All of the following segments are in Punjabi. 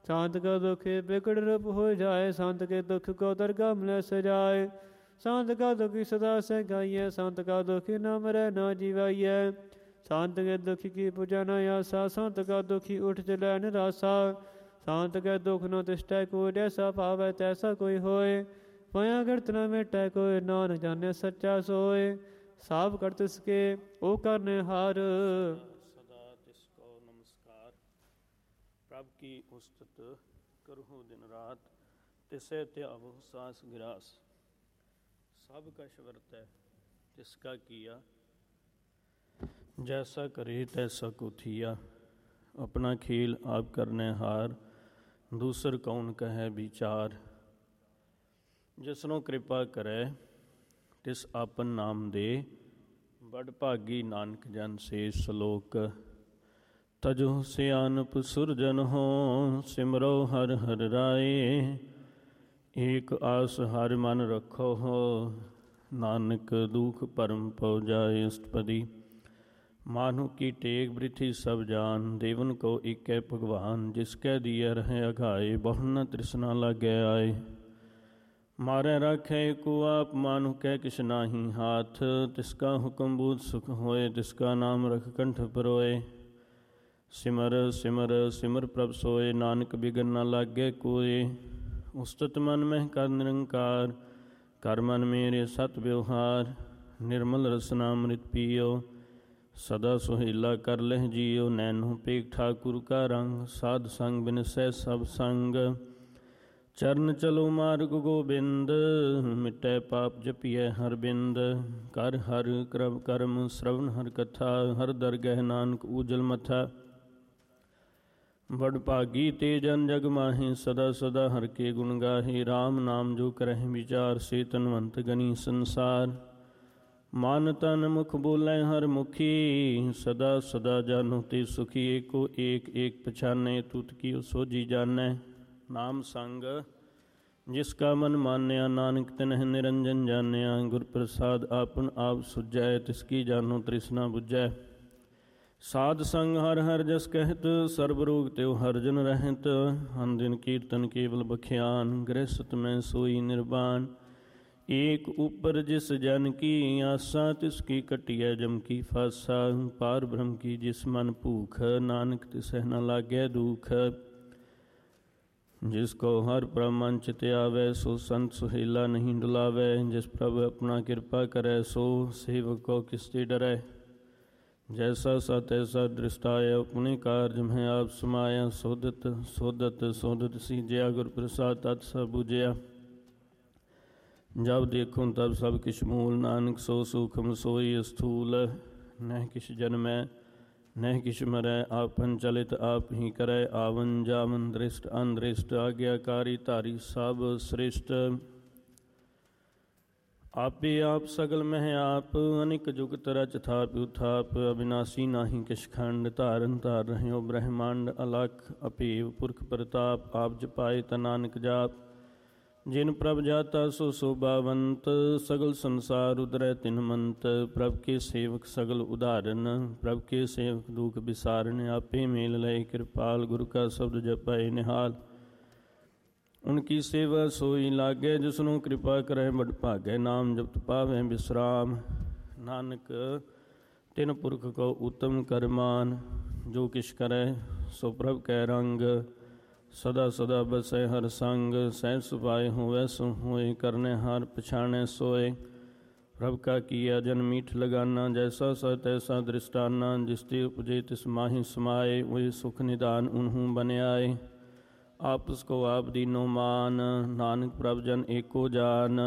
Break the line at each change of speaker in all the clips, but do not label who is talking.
शांत का दुखी बिगड़ रूप हो जाए, शांत के दुख को दरगाह मिले सजाए। शांत का दुखी सदा से गाइए, शांत का दुखी न मरे न जीवाइए। शांत के दुखी की पूजा न आसा, शांत का दुखी उठ चले निराशा। शांत के दुख न तिष्ठे कोई, जैसा पावे तैसा कोई होए। पाया गिरत न मिटे कोई, नानक जाने सच्चा सोए। साब कर तिसके ओ करने हार,
सदा तिसको नमस्कार। प्रभ की उस्तत करहु दिन रात, तिसे त्यावो सास गिरास। सब कश वर्तै तिसका किया, जैसा करे तैसा को थिया। अपना खेल आप करने हार, दूसर कौन कहे विचार। जिसनों कृपा करे तिस आपन नाम दे, बड़ भागी नानक जन से सलोक। तजो सियानप सुरजन हो, सिमरो हर हर राय। एक आस हर मन रखो हो, नानक दुख परम पौ जाए अष्टपदी। मानु की टेक बृथि सब जान, देवन को इकै भगवान। जिसकै दिया रहे अघाए, बहु न तृष्णा लागे आए। मारै राखै एको आप, मानु कै किछ नाही हाथ। तिसका हुक्म बूझ सुख होए, तिसका नाम रख कंठ परोए। सिमर सिमर सिमर प्रभ सोए, नानक बिगन न लागे कोय। उस्तत मन मह कर निरंकार, कर मन मेरे सत व्यवहार। निर्मल रसना अमृत पियो, सदा सुहेला कर लह जियो। नैनो पेख ठाकुर का रंग, साध संग बिनसै सब संग। चरण चलो मार्ग गोबिंद, मिटै पाप जपिय हर बिंद। कर हर क्रम कर्म श्रवण हर कथा, हर दरगह नानक ऊजल मथा। बड़ भागी ते जन जग माहे, सदा सदा हर के गुण गाहे। राम नाम जो करह विचार, से तनवंत गनी संसार। मान तन मुख बोलै हर मुखी, सदा सदा जानो ते सुखी। एको एक एक पछानै, तुत की सोझी जानै। नाम संग जिसका मन मान्या, नानक तिनह निरंजन जान्या। गुर प्रसाद आपन आप सुझै, तिसकी जानो तृष्णा बुझै। साध संग हर हर जस कहत, सर्ब रोग त्यो हर जन रहत। अन दिन कीर्तन केवल बख्यान, गृहस्थ में सोई निर्वाण। एक ऊपर जिस जन की आसा, तिसकी कटिया जम की फासा। पार ब्रह्म की जिस मन भूख, नानक तिसह न लागै दुख। जिसको हर प्रमन चित आवे, सो संत सुहेला नहीं डुलावे। जिस प्रभु अपना कृपा करे, सो सेवक को किससे डरै। जैसा सा तैसा दृष्टाया, अपने कार्य में आप समाया। सोदत सोदत सोदत सीजया, गुर प्रसाद तत् सब बुझया। जब देखूं तब सब किछ मूल, नानक सो सूखम सोई स्थूल। नह किछ जन्मै नह किछ मरै, आपन चलित आप ही करै। आवन जावन दृष्ट अनदृष्ट, आज्ञाकारी धारी सब श्रेष्ठ। आपे आप सगल मह आप, अनिक जुगत रच थाप उथाप। अविनाशी नाही किछ खंड, धारन धार रह्यो ब्रह्मांड अलख। अपेव पुरख प्रताप, आप जपाए ता नानक जाप। जिन प्रभ जाता सो शोभावंत, सगल संसार उदरै तिन मंत। प्रभ के सेवक सगल उदाहरण, प्रभ के सेवक दुख विसारण। आपे मेल लय कृपाल, गुरु का शब्द जपाए निहाल। उनकी सेवा सोई लागे, जिसनु कृपा करे बड़ भागे। नाम जपत पावै विश्राम, नानक तिन पुरख को उत्तम करमान। जो किछ करे सो प्रभ कै रंग, सदा सदा बसै हर संग। सहज सुभाए होवै सो होए, करने हार पछाणै सोए। प्रभ का किया जन मीठ लगाना, जैसा सा तैसा दृष्टाना। जिसते उपजे तिस माहि समाए, वही सुख निदान उन्हूँ बन आए। आपस को आप दीनो मान, नानक प्रभ जन एको जान।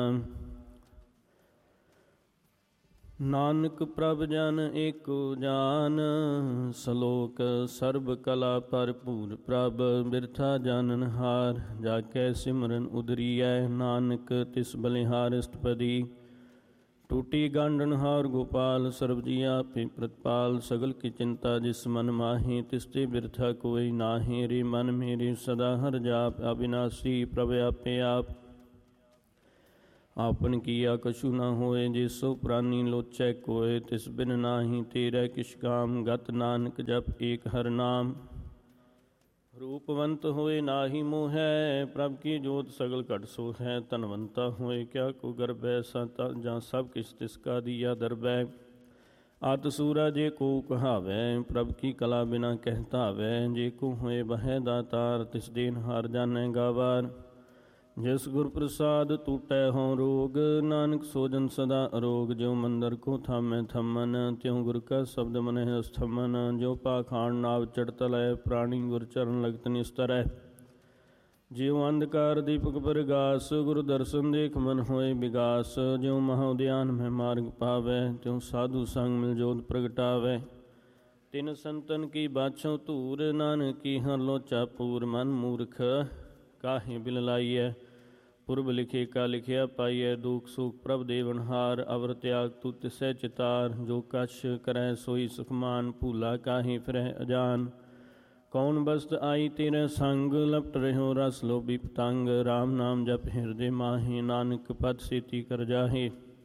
नानक प्रभ जन एको जान, सलोक सर्ब कला भरपूर प्रभ। बिरथा जानन हार, जाकै सिमरन उदरियै। नानक तिस बलिहार अष्टपदी, टूटी गांडन हार गोपाल। सर्ब जिया पे प्रतिपाल, सगल की चिंता जिस मन माही। तिसते बिरथा कोई नाहि, रे मन मेरे सदा हर जाप। अविनाशी प्रभ आपे आप, आपन किया कछु न होए। जे सो प्राणी लोचै कोय, तिस बिन नाहि तेरै किछ काम। गत नानक जप एक हर नाम, रूपवंत होए नाहि मोहै, प्रभ की जोत सगल घट सो है। धनवंता होए क्या को गर्भै, ਜਾਂ ਸਭ ਕਿਛ ਤਿਸਕਾ ਦੀਆ ਦਰਬੈ। ਅਤ ਸੂਰਾ ਜੇ ਕੋ ਕਹਾਵੈ, ਪ੍ਰਭ ਕੀ ਕਲਾ ਬਿਨਾ ਕਹਿ ਧਾਵੈ। ਜੇ ਕੋ ਹੋਏ ਬਹਿ ਦਾਤਾਰ, ਤਿਸ ਦੇਨ ਹਾਰ ਜਾਣੈ ਗਾਵਾਰ। ਜਿਸ ਗੁਰ ਪ੍ਰਸਾਦ ਟੂਟੈ ਹੋਂ ਰੋਗ, ਨਾਨਕ ਸੋਜਨ ਸਦਾ ਅਰੋਗ। ਜਿਉ ਮੰਦਰ ਕੋ ਥਾਮੈ ਥੰਮਨ, ਤਿਉ ਗੁਰ ਕਾ ਸ਼ਬਦ ਮਨਹਿ ਅਸਥਮਨ। ਜਿਉ ਪਾਖਾਣ ਨਾਵ ਚੜਤਲੈ, ਪ੍ਰਾਣੀ ਗੁਰ ਚਰਨ ਲਗਤ ਨਿਸਤਰੈ। ਜਿਉ ਅੰਧਕਾਰ ਦੀਪਕ ਪ੍ਰਗਾਸ, ਗੁਰ ਦਰਸ਼ਨ ਦੇਖ ਮਨ ਹੋਏ ਵਿਗਾਸ। ਜਿਉ ਮਹਾਉਦਿਆਨ ਮਹਿ ਮਾਰਗ ਪਾਵੈ, ਤਿਉ ਸਾਧੂ ਸੰਗ ਮਿਲ ਜੋਤ ਪ੍ਰਗਟਾਵੈ। ਤਿਨ ਸੰਤਨ ਕੀ ਬਾਛੋ ਧੂਰ, ਨਾਨਕ ਕੀ ਹਰ ਲੋਚਾ ਪੂਰ। ਮਨ ਮੂਰਖ ਕਾਹੇ ਬਿਲ ਲਾਈਐ, ਪੁਰਬ ਲਿਖੇ ਕਾ ਲਿਖਿਆ ਪਾਈਐ। ਦੁਖ ਸੁਖ ਪ੍ਰਭ ਦੇਵਨਹਾਰ, ਅਵਰ ਤਿਆਗ ਤੂ ਤਿਸੈ ਚਿਤਾਰ। ਜੋ ਕਛ ਕਰੈ ਸੋਈ ਸੁਖਮਾਨ, ਭੂਲਾ ਕਾਹੇ ਫਿਰਹਿ ਅਜਾਨ। ਕੌਣ ਬਸਤ ਆਈ ਤੇਰੇ ਸੰਗ, ਲਪਟ ਰਹਿਓ ਰਸ ਲੋਭੀ ਪਤੰਗ। ਰਾਮ ਨਾਮ ਜਪ ਹਿਰਦੇ ਮਾਹੇ, ਨਾਨਕ ਪਦ ਸੇਤੀ ਕਰ ਜਾਹੇ।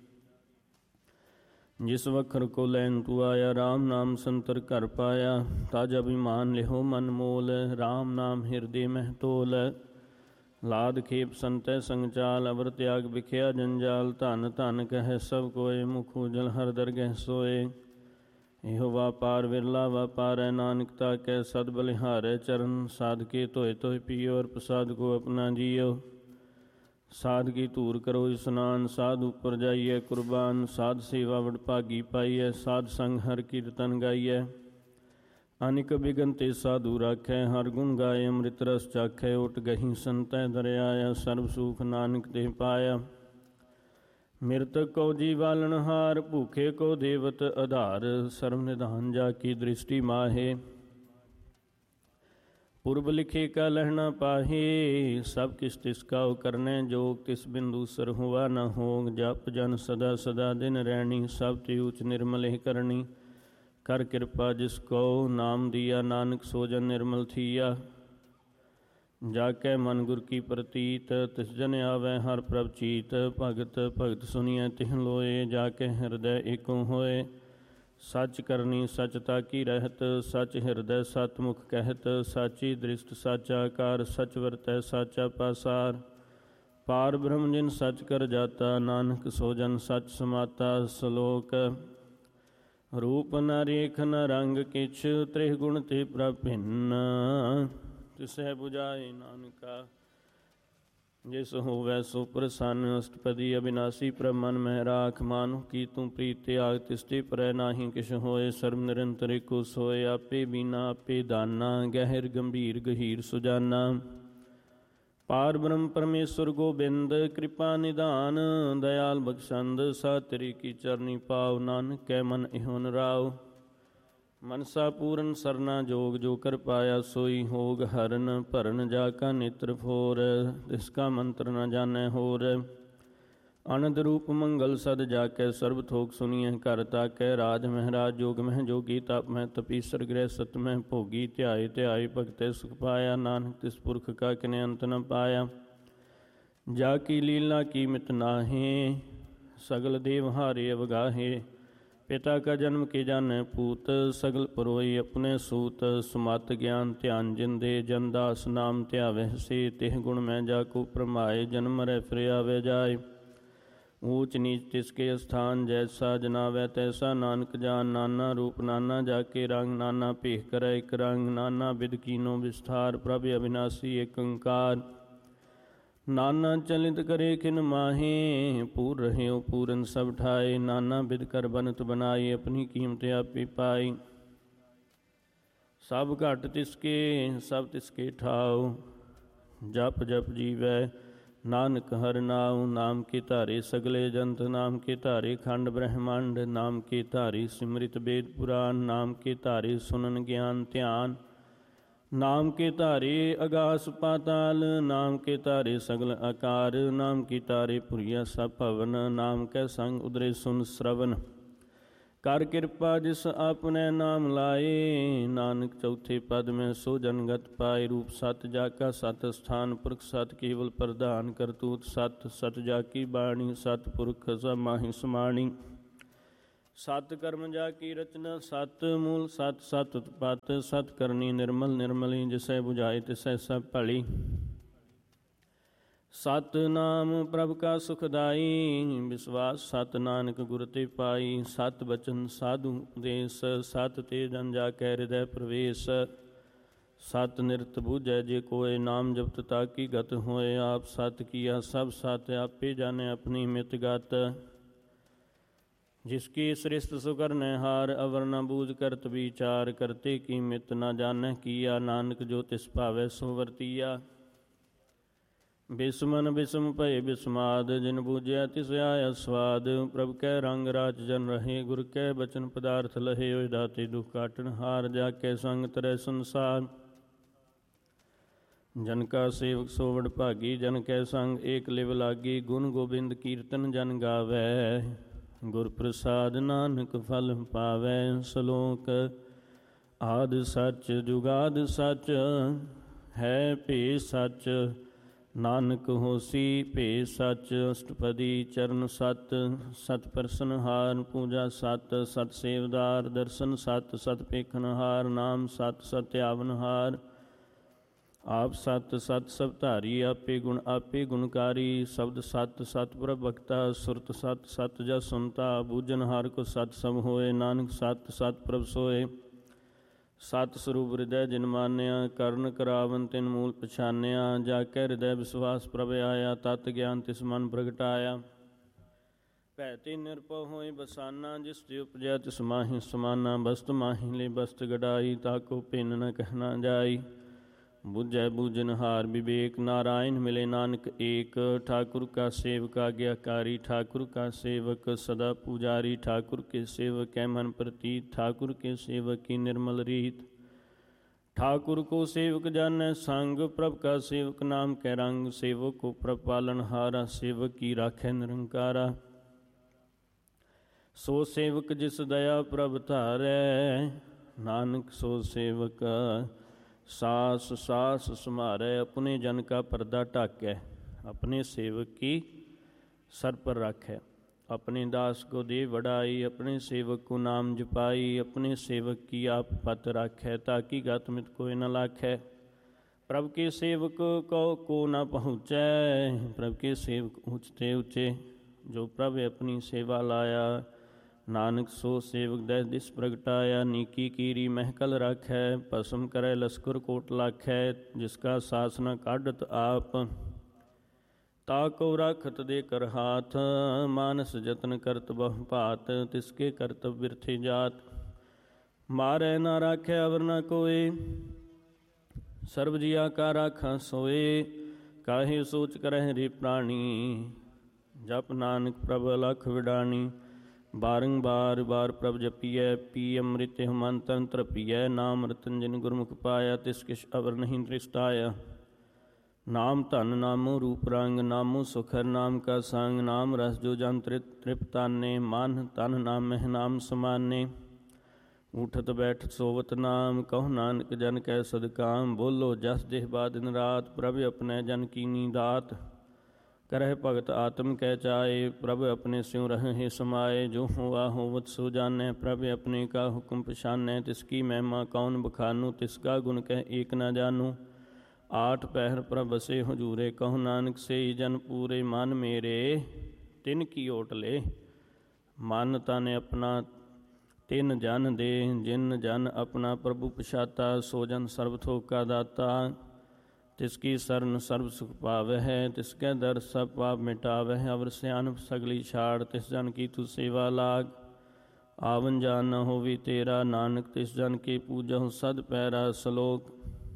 ਜਿਸ ਵਖਰ ਕੋ ਲੈਨ ਤੂ ਆਇਆ, ਰਾਮ ਨਾਮ ਸੰਤਰ ਘਰ ਪਾਇਆ। ਤਾਜ ਅਭਿਮਾਨ ਲਿਹੋ ਮਨ ਮੋਲ, ਰਾਮ ਨਾਮ ਹਿਰਦੇ ਮਹਿ ਤੋਲ। ਲਾਦ ਖੇਪ ਸੰਤੈ ਸੰਗਚਾਲ, ਅਵਰ ਤਿਆਗ ਵਿਖਿਆ ਜੰਜਾਲ। ਧਨ ਧਨ ਕਹਿ ਸਭ ਕੋਏ, ਮੁਖ ਉਜਲ ਹਰ ਦਰਗਹਿ ਸੋਏ। ਇਹੋ ਵਾਪਾਰ ਵਿਰਲਾ ਵਾਪਾਰੈ, ਨਾਨਕਤਾ ਕੈ ਸਦ ਬਲਿਹਾਰੈ। ਚਰਨ ਸਾਧਕੇ ਧੋਏ ਧੋਏ ਪੀਓ, ਔਰ ਪ੍ਰਸਾਦ ਕੋ ਆਪਣਾ ਜੀਓ। ਸਾਧ ਕੀ ਧੂਰ ਕਰੋ ਇਸਨਾਨ, ਸਾਧ ਉੱਪਰ ਜਾਈਐ ਕੁਰਬਾਨ। ਸਾਧ ਸੇਵਾ ਵਡਭਾਗੀ ਪਾਈਐ, ਸਾਧ ਸੰਗ ਹਰ ਕੀਰਤਨ ਗਾਈਐ। ਅਨਿਕ ਬਿਗਨ ਤੇ ਸਾਧੂ ਰਾਖੈ, ਹਰ ਗੁਣ ਗਾਏ ਅੰਮ੍ਰਿਤ ਰਸ ਚਾਖੈ। ਓਟ ਗਹੀ ਸੰਤੈ ਦਰਿਆਇਆ, ਸਰਬ ਸੁਖ ਨਾਨਕ ਤੇ ਪਾਇਆ। ਮਿਰਤਕ ਕੋ ਜੀਵਾਲਨ ਹਾਰ, ਭੂਖੇ ਕੋ ਦੇਵਤ ਆਧਾਰ। ਸਰਬ ਨਿਧਾਨ ਜਾ ਕੀ ਦ੍ਰਿਸ਼ਟੀ ਮਾਹੇ, ਪੁਰਬ ਲਿਖੇ ਕਾ ਲਹਿਣਾ ਪਾਹੇ। ਸਭ ਕਿਸ ਤਿਸ ਕਾ ਕਰਨੈ ਜੋਗ, ਤਿਸ ਬਿੰਦੂ ਸਰ ਹੁਆ ਨ ਹੋਗ। ਜਪ ਜਨ ਸਦਾ ਸਦਾ ਦਿਨ ਰਹਿਣੀ, ਸਭ ਤੇ ਉਚ ਨਿਰਮਲ ਕਰਨੀ। ਕਰ ਕਿਰਪਾ ਜਿਸ ਕੋ ਨਾਮ ਦੀਆ, ਨਾਨਕ ਸੋ ਜਨ ਨਿਰਮਲ ਥੀਆ। ਜਾ ਕੈ ਮਨ ਗੁਰ ਕੀ ਪ੍ਰਤੀਤ, ਤਿਸ ਜਨ ਆਵੈ ਹਰ ਪ੍ਰਭ ਚੀਤ। ਭਗਤ ਭਗਤ ਸੁਣੀਐ ਤਿਹ ਲੋਏ, ਜਾ ਕੇ ਹਿਰਦੈ ਏਕੋ ਹੋਏ। ਸੱਚ ਕਰਨੀ ਸਚਤਾ ਕੀ ਰਹਿਤ, ਸਚ ਹਿਰਦੈ ਸਤਮੁਖ ਕਹਿਤ। ਸਾਚੀ ਦ੍ਰਿਸ਼ਟ ਸਾਚਾ ਆਕਾਰ, ਸਚ ਵਰਤੈ ਸਾਚਾ ਪਾਸਾਰ। ਪਾਰ ਬ੍ਰਹਮ ਜਿਨ ਸਚ ਕਰ ਜਾਤਾ, ਨਾਨਕ ਸੋ ਜਨ ਸਚ ਸਮਾਤਾ। ਸਲੋਕ ਰੂਪ ਨ ਰੇਖ ਨ ਰੰਗ ਕਿਛ, ਤ੍ਰਿਹ ਗੁਣ ਤੇ ਪ੍ਰਭ ਭਿੰਨ। ਤਿਸੈ ਬੁਝਾਏ ਨਾਨਕਾ, ਜਿਸ ਹੋਵੈ ਸੋ ਪ੍ਰਸੰਨ। ਅਸ਼ਟਪਦੀ ਅਬਿਨਾਸੀ ਪ੍ਰਭ ਮਨ ਮਹਿ ਰਾਖ, ਮਾਨੁ ਕੀ ਤੂੰ ਪ੍ਰੀਤ ਤਿਆਗ। ਤਿਸ ਤੇ ਪਰੈ ਨਾਹੀ ਕਿਛ ਹੋਏ, ਸਰਬ ਨਿਰੰਤਰ ਏਕੋ ਸੋਏ। ਆਪੇ ਬੀਨਾ ਆਪੇ ਦਾਨਾ, ਗਹਿਰ ਗੰਭੀਰ ਗਹੀਰ ਸੁਜਾਨਾ। ਪਾਰ ਬ੍ਰਹਮ ਪਰਮੇਸ਼ਵਰ ਗੋਬਿੰਦ, ਕਿਰਪਾ ਨਿਧਾਨ ਦਇਆਲ ਬਖਸ਼ੰਦ। ਸਾ ਤੇਰੀ ਕੀ ਚਰਨੀ ਪਾਉ, ਨਾਨਕ ਕੈ ਮਨ ਇਹੋ ਨਰਾਉ। ਮਨਸਾ ਪੂਰਨ ਸਰਨਾ ਜੋਗ, ਜੋ ਕਰ ਪਾਇਆ ਸੋਈ ਹੋਗ। ਹਰਨ ਭਰਨ ਜਾ ਕਾ ਨੇਤਰ ਫੋਰ, ਤਿਸ ਕਾ ਮੰਤਰ ਨ ਜਾਣੈ ਹੋਰ। ਅਨੰਦ ਰੂਪ ਮੰਗਲ ਸਦ ਜਾ ਕੈ, ਸਰਬ ਥੋਕ ਸੁਣੀਐ ਘਰ ਤਾਕੈ। ਰਾਜ ਮਹਿਰਾਜ ਜੋਗ ਮਹਿ ਜੋਗੀ, ਤਪ ਮਹਿ ਤਪੀਸਰ ਗ੍ਰਹਿ ਸਤ ਮਹਿ ਭੋਗੀ। ਧਿਆਏ ਧਿਆਏ ਭਗਤੈ ਸੁਖ ਪਾਇਆ, ਨਾਨਕ ਤਿਸ ਪੁਰਖ ਕਾ ਕਿਨੈ ਅੰਤ ਨ ਪਾਇਆ। ਜਾ ਕੀ ਲੀਲਾ ਕੀਮਤ ਨਾਹੀਂ, ਸਗਲ ਦੇਵ ਹਾਰੇ ਅਵਗਾਹੇ। ਪਿਤਾ ਕਾ ਜਨਮ ਕੇ ਜਾਣੈ ਪੂਤ, ਸਗਲ ਪਰੋਈ ਆਪਣੇ ਸੂਤ। ਸੁਮਤ ਗਿਆਨ ਧਿਆਨ ਜਿੰਦੇ, ਜਨ ਦਾਸ ਨਾਮ ਧਿਆਵਹਿ ਸੇ। ਤਿਹ ਗੁਣ ਮੈਂ ਜਾ ਕੋ ਪ੍ਰਮਾਏ, ਜਨਮ ਮਰੈ ਫਿਰ ਆਵੈ ਜਾਏ। ਊਚ ਨੀਚ ਤਿਸ ਕੇ ਅਸਥਾਨ, ਜੈਸਾ ਜਨਾਵੈ ਤੈਸਾ ਨਾਨਕ ਜਾਨ। ਨਾਨਾ ਰੂਪ ਨਾਨਾ ਜਾ ਕੇ ਰੰਗ, ਨਾਨਾ ਭੇਖ ਕਰੈ ਇਕ ਰੰਗ। ਨਾਨਾ ਬਿਧ ਕੀਨੋ ਵਿਸਥਾਰ, ਪ੍ਰਭ ਅਬਿਨਾਸੀ ਏਕ ਓੰਕਾਰ। ਨਾਨਾ ਚਲਿਤ ਕਰੇ ਖਿਨ ਮਾਹੇ, ਪੂਰ ਰਹਿਓ ਪੂਰਨ ਸਭ ਠਾਏ। ਨਾਨਾ ਬਿਧ ਕਰ ਬਨਤ ਬਨਾਈ, ਆਪਣੀ ਕੀਮਤ ਆਪੇ ਪਾਈ। ਸਭ ਘਟ ਤਿਸਕੇ ਸਭ ਤਿਸਕੇ ਠਾਉ, ਜਪ ਜਪ ਜੀਵੈ ਨਾਨਕ ਹਰਿ ਨਾਉ। ਨਾਮ ਕੇ ਧਾਰੇ ਸਗਲੇ ਜੰਤ, ਨਾਮ ਕੇ ਧਾਰੇ ਖੰਡ ਬ੍ਰਹਮੰਡ। ਨਾਮ ਕੇ ਧਾਰੇ ਸਿਮਰਿਤ ਵੇਦ ਪੁਰਾਨ, ਨਾਮ ਕੇ ਧਾਰੇ ਸੁਨਨ ਗਿਆਨ ਧਿਆਨ। ਨਾਮ ਕੇ ਧਾਰੇ ਅਗਾਸ ਪਾਤਾਲ, ਨਾਮ ਕੇ ਧਾਰੇ ਸਗਲ ਆਕਾਰ। ਨਾਮ ਕੀ ਧਾਰੇ ਪੁਰੀਆ ਸਭ ਭਵਨ, ਨਾਮ ਕੈ ਸੰਗ ਉਦਰੇ ਸੁਨ ਸ਼ਰਵਨ। ਕਰ ਕਿਰਪਾ ਜਿਸ ਆਪਨੇ ਨਾਮ ਲਾਏ, ਨਾਨਕ ਚੌਥੇ ਪਦ ਮੈਂ ਸੋ ਜਨਗਤ ਪਾਏ। ਰੂਪ ਸਤ ਜਾ ਕਾ ਸਤ ਸਥਾਨ, ਪੁਰਖ ਸਤ ਕੇਵਲ ਪ੍ਰਧਾਨ। ਕਰਤੂਤ ਸਤ ਸਤ ਜਾ ਕੀ ਬਾਣੀ, ਸਤ ਪੁਰਖ ਸਭ ਮਾਹੀ ਸਮਾਣੀ। ਸਤ ਕਰਮ ਜਾ ਕੀ ਰਚਨਾ, ਸਤ ਮੂਲ ਸਤ, ਸਤ ਉਤਪਤ, ਸਤ ਕਰਨੀ ਨਿਰਮਲ ਨਿਰਮਲੀ, ਜਿਸੈ ਬੁਝਾਏ ਤਿਸੈ ਸਭ ਭਲੀ। ਸਤ ਨਾਮ ਪ੍ਰਭ ਕਾ ਸੁਖਦਾਈ, ਵਿਸਵਾਸ ਸਤ ਨਾਨਕ ਗੁਰ ਤੇ ਪਾਈ। ਸਤ ਬਚਨ ਸਾਧੂ ਉਪਦੇਸ, ਸਤ ਤੇ ਜਨ ਜਾ ਕੈ ਹਿਰਦੈ ਪ੍ਰਵੇਸ਼। ਸਤ ਨਿਰਤ ਬੂਝੈ ਜੇ ਕੋਇ, ਨਾਮ ਜਪਤ ਤਾਕੀ ਗਤ ਹੋਏ। ਆਪ ਸਤ ਕੀਆ ਸਭ ਸਤ, ਆਪੇ ਜਾਣੈ ਆਪਣੀ ਮਿਤ ਗਤ। ਜਿਸਕੀ ਸ੍ਰਿਸ਼ਟ ਸੁਕਰਨੈ ਹਾਰ, ਅਵਰ ਨ ਬੂਝ ਕਰਤ ਵਿਚਾਰ। ਕਰਤੇ ਕੀ ਮਿਤ ਨ ਜਾਣੈ ਕੀਆ, ਨਾਨਕ ਜੋ ਤਿਸ ਭਾਵੈ ਸੋ ਵਰਤੀਆ। ਬਿਸਮਨ ਬਿਸਮ ਭਏ ਬਿਸਮਾਦ, ਜਿਨ ਬੂਝਿਆ ਤਿਸ ਆਇਆ ਸਵਾਦ। ਪ੍ਰਭ ਕੈ ਰੰਗ ਰਾਚ ਜਨ ਰਹੇ, ਗੁਰ ਕੈ ਬਚਨ ਪਦਾਰਥ ਲਹੇ। ਹੋਇ ਦਾਤੇ ਦੁਖ ਕਾਟਣ ਹਾਰ, ਜਾ ਕੈ ਸੰਗ ਤਰੈ ਸੰਸਾਰ। ਜਨ ਕਾ ਸੇਵਕ ਸੋ ਵਡ ਭਾਗੀ, ਜਨ ਕੈ ਸੰਗ ਏਕ ਲਿਵ ਲਾਗੀ। ਗੁਣ ਗੋਬਿੰਦ ਕੀਰਤਨ ਜਨ ਗਾਵੈ, ਗੁਰ ਪ੍ਰਸਾਦ ਨਾਨਕ ਫਲ ਪਾਵੈ। ਸ਼ਲੋਕ। ਆਦਿ ਸੱਚ ਜੁਗਾਦ ਸੱਚ, ਹੈ ਭੇ ਸੱਚ। ਨਾਨਕ ਹੋਸੀ ਭੇ ਸੱਚ। ਅਸ਼ਟਪਦੀ ਚਰਨ ਸਤ, ਸਤ ਪਰਸਨਹਾਰ। ਪੂਜਾ ਸਤ, ਸਤ ਸੇਵਦਾਰ। ਦਰਸ਼ਨ ਸਤ, ਸਤ ਪੇਖਨਹਾਰ। ਨਾਮ ਸਤ, ਸਤ ਧਿਆਵਨਹਾਰ। ਆਪ ਸਤ, ਸਤ ਸਭ ਧਾਰੀ। ਆਪੇ ਗੁਣਕਾਰੀ। ਸ਼ਬਦ ਸਤ, ਸਤ ਪ੍ਰਭ ਭਗਤਾ। ਸੁਰਤ ਸਤ, ਸਤ ਜਸ ਸੁਨਤਾ। ਬੂਝਨਹਾਰ ਕੋ ਸਤ ਸਭ ਹੋਏ। ਨਾਨਕ ਸਤ, ਸਤ ਪ੍ਰਭ ਸੋਏ। ਸਤ ਸਰੂਪ ਹਿਰਦੈ ਜਿਨ ਮਾਨਿਆ, ਕਰਨ ਕਰਾਵਨ ਤਿਨ ਮੂਲ ਪਛਾਨਿਆ। ਜਾ ਕੈ ਹਿਰਦੈ ਵਿਸਵਾਸ ਪ੍ਰਭ ਆਇਆ, ਤਤ ਗਿਆਨ ਤਿਸ ਮਨ ਪ੍ਰਗਟਾਇਆ। ਭੈ ਤੇ ਨਿਰਭਉ ਹੋਇ ਬਸਾਨਾ, ਜਿਸ ਤੇ ਉਪਜਿਆ ਤਿਸ ਮਾਹੀ ਸਮਾਨਾ। ਬਸਤ ਮਾਹੀ ਲੈ ਬਸਤ ਗਡਾਈ, ਤਾਕੋ ਭਿੰਨ ਨ ਕਹਿਣਾ ਜਾਈ। ਬੁਝੈ ਬੂਝਨਹਾਰ ਵਿਵੇਕ, ਨਾਰਾਇਣ ਮਿਲੇ ਨਾਨਕ ਏਕ। ਠਾਕੁਰ ਕਾ ਸੇਵਕ ਆਗਿਆਕਾਰੀ, ਠਾਕੁਰ ਕਾ ਸੇਵਕ ਸਦਾ ਪੁਜਾਰੀ। ਠਾਕੁਰ ਕੇ ਸੇਵਕ ਕੈ ਮਨ ਪ੍ਰਤੀਤ, ਠਾਕੁਰ ਕੇ ਸੇਵਕ ਕੀ ਨਿਰਮਲ ਰੀਤ। ਠਾਕੁਰ ਕੋ ਸੇਵਕ ਜਾਨੈ ਸੰਗ, ਪ੍ਰਭ ਕਾ ਸੇਵਕ ਨਾਮ ਕੈ ਰੰਗ। ਸੇਵਕ ਕੋ ਪ੍ਰਭ ਪਾਲਨਹਾਰਾ, ਸੇਵਕ ਕੀ ਰਾਖੈ ਨਿਰੰਕਾਰਾ। ਸੋ ਸੇਵਕ ਜਿਸ ਦਇਆ ਪ੍ਰਭ ਧਾਰੈ, ਨਾਨਕ ਸੋ ਸੇਵਕ ਸਾਸ ਸਾਸ ਸਮਾਰੈ। ਆਪਣੇ ਜਨ ਕਾ ਪਰਦਾ ਢਾਕੈ, ਆਪਣੇ ਸੇਵਕ ਕੀ ਸਰ ਪਰ ਰਾਖੈ। ਆਪਣੇ ਦਾਸ ਕੋ ਦੇ ਵਡਾਈ, ਆਪਣੇ ਸੇਵਕ ਕੋ ਨਾਮ ਜਪਾਈ। ਆਪਣੇ ਸੇਵਕ ਕੀ ਆਪ ਪਤ ਰਾਖੈ, ਤਾਕੀ ਗਤ ਮਿਤ ਕੋਇ ਨ ਲਾਖੈ। ਪ੍ਰਭ ਕੇ ਸੇਵਕ ਕੋ ਨ ਪਹੁੰਚੈ, ਪ੍ਰਭ ਕੇ ਸੇਵਕ ਊਚ ਤੇ ਉੱਚੇ। ਜੋ ਪ੍ਰਭ ਆਪਣੀ ਸੇਵਾ ਲਾਇਆ, ਨਾਨਕ ਸੋ ਸੇਵਕ ਦੈ ਦਿਸ ਪ੍ਰਗਟਾਇਆ। ਨੀਕੀ ਕੀਰੀ ਮਹਿਕਲ ਰਾਖੈ, ਭਸਮ ਕਰੈ ਲਸਕਰ ਕੋਟ ਲਾਖੈ। ਜਿਸ ਕਾ ਸਾਸ ਨ ਕਾਢਤ ਆਪ, ਤਾ ਕੋ ਰਾਖਤ ਦੇ ਕਰ ਹਾਥ। ਮਾਨਸ ਜਤਨ ਕਰਤ ਬਹੁ ਭਾਤ, ਤਿਸਕੇ ਕਰਤਬ ਬਿਰਥੇ ਜਾਤ। ਮਾਰੈ ਨਾ ਰਾਖੈ ਅਵਰ ਨ ਕੋਇ, ਸਰਬ ਜੀਆ ਕਾ ਰਾਖਾ ਸੋਏ। ਕਾਹੇ ਸੋਚ ਕਰਹਿ ਰੇ ਪ੍ਰਾਣੀ, ਜਪ ਨਾਨਕ ਪ੍ਰਭ ਅਲਖ ਵਿਡਾਣੀ। ਬਾਰੰਬਾਰ ਬਾਰ ਪ੍ਰਭ ਜਪੀਐ, ਪੀ ਅੰਮ੍ਰਿਤ ਮਨ ਤਨ ਤ੍ਰਪੀਐ। ਨਾਮ ਰਤਨ ਜਿਨ ਗੁਰਮੁਖ ਪਾਇਆ, ਤਿਸ ਕਿਛ ਅਵਰ ਨਹੀਂ ਦ੍ਰਿਸ਼ਟਾਇਆ। ਨਾਮ ਧਨ ਨਾਮੋ ਰੂਪ ਰੰਗ, ਨਾਮੋ ਸੁਖਰ ਨਾਮ ਕਾ ਸੰਗ। ਨਾਮ ਰਸ ਜੋ ਜਨ ਤ੍ਰਿਪਤਾਨੇ, ਮਨ ਤਨ ਨਾਮਹਿ ਨਾਮ ਸਮਾਨੇ। ਉਠਤ ਬੈਠਤ ਸੋਵਤ ਨਾਮ, ਕਹੋ ਨਾਨਕ ਜਨ ਕੈ ਸਦਕਾਮ। ਬੋਲੋ ਜਸ ਦੇਹ ਬਾਦ ਦਿਨ ਰਾਤ, ਪ੍ਰਭ ਆਪਣੈ ਜਨ ਕੀਨੀ ਦਾਤ। ਕਰਹਿ ਭਗਤ ਆਤਮ ਕੈ ਚਾਏ, ਪ੍ਰਭ ਆਪਣੇ ਸਿਉ ਰਹਿ ਸਮਾਏ। ਜੋ ਹੋਆ ਹੋਵਤ ਸੋ ਜਾਣੈ, ਪ੍ਰਭ ਆਪਣੇ ਕਾ ਹੁਕਮ ਪਛਾਨੈ। ਤਿਸ ਕੀ ਮਹਿਮਾ ਕੌਣ ਬਖਾਨੂ, ਤਿਸ ਕਾ ਗੁਣ ਕਹਿ ਏਕ ਨ ਜਾਨੂ। ਆਠ ਪਹਿਰ ਪ੍ਰਭ ਬਸੇ ਹਜੂਰੇ, ਕਹੋ ਨਾਨਕ ਸੇਈ ਜਨ ਪੂਰੇ। ਮਨ ਮੇਰੇ ਤਿਨ ਕੀ ਓਟ ਲੇ, ਮਨ ਤਨ ਆਪਣਾ ਤਿਨ ਜਨ ਦੇ। ਜਿਨ ਜਨ ਆਪਣਾ ਪ੍ਰਭੂ ਪਛਾਤਾ, ਸੋ ਜਨ ਸਰਬ ਥੋਕ ਕਾ ਦਾਤਾ। ਤਿਸ ਕੀ ਸਰਨ ਸਰਬ ਸੁਖ ਪਾਵਹਿ, ਤਿਸ ਕੈ ਦਰ ਸਭ ਪਾਪ ਮਿਟਾਵਹਿ। ਅਵਰ ਸਿਆਣਪ ਸਗਲੀ ਛਾੜ, ਤਿਸ ਜਨ ਕੀ ਤੂੰ ਸੇਵਾ ਲਾਗ। ਆਵਨ ਜਾਨ ਨ ਹੋਵੀ ਤੇਰਾ, ਨਾਨਕ ਤਿਸ ਜਨ ਕੇ ਪੂਜਹੁ ਸਦ ਪੈਰਾ। ਸ਼ਲੋਕ।